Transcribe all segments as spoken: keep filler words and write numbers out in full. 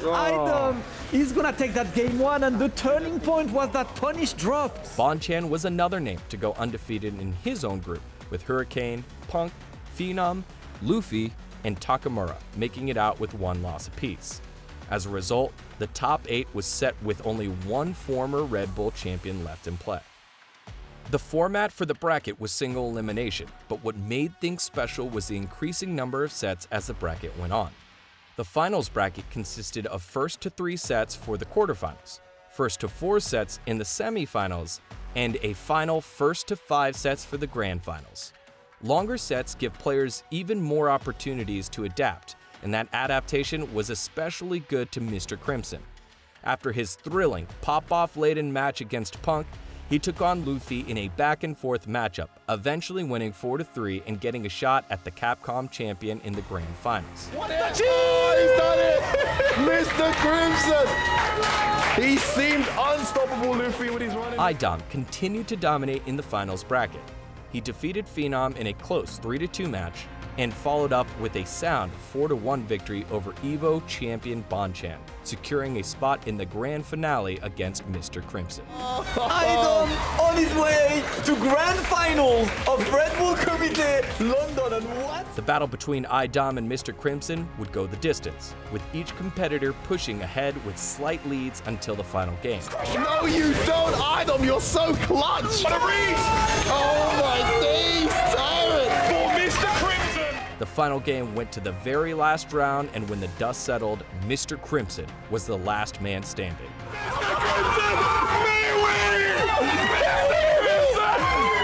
Idom, he's gonna take that game one, and the turning point was that punish drop. Bonchan was another name to go undefeated in his own group, with Hurricane, Punk, Phenom, Luffy, and Takamura making it out with one loss apiece. As a result, the top eight was set with only one former Red Bull champion left in play. The format for the bracket was single elimination, but what made things special was the increasing number of sets as the bracket went on. The finals bracket consisted of first to three sets for the quarterfinals, first to four sets in the semifinals, and a final first to five sets for the grand finals. Longer sets give players even more opportunities to adapt, and that adaptation was especially good to Mister Crimson. After his thrilling pop-off laden match against Punk, he took on Luffy in a back-and-forth matchup, eventually winning four to three and getting a shot at the Capcom champion in the grand finals. What the oh, he's done it! Mister Crimson! He seemed unstoppable, Luffy, when he's running. Idom continued to dominate in the finals bracket. He defeated Phenom in a close three to two match and followed up with a sound four to one victory over EVO champion Bonchan, securing a spot in the grand finale against Mister Crimson. Idom on his way to grand final of Red Bull Comité London, and what? The battle between Idom and Mister Crimson would go the distance, with each competitor pushing ahead with slight leads until the final game. No, you don't, Idom, you're so clutch! What a reach! Oh my days, Tyrant! For Mister Crimson! The final game went to the very last round, and when the dust settled, Mister Crimson was the last man standing. Mister Crimson! Me win! Mister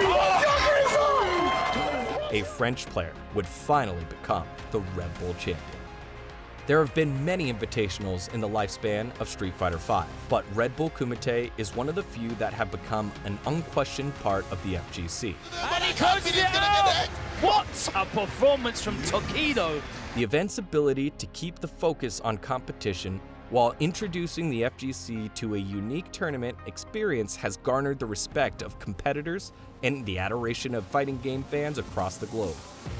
Crimson! A French player would finally become the Red Bull champion. There have been many invitationals in the lifespan of Street Fighter five, but Red Bull Kumite is one of the few that have become an unquestioned part of the F G C. And he closes it out! What a performance from Tokido! The event's ability to keep the focus on competition while introducing the F G C to a unique tournament experience has garnered the respect of competitors and the adoration of fighting game fans across the globe.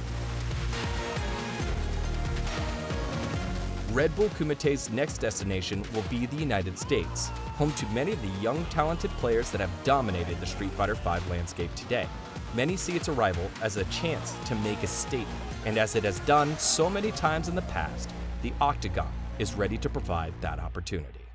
Red Bull Kumite's next destination will be the United States, home to many of the young, talented players that have dominated the Street Fighter five landscape today. Many see its arrival as a chance to make a statement, and as it has done so many times in the past, the Octagon is ready to provide that opportunity.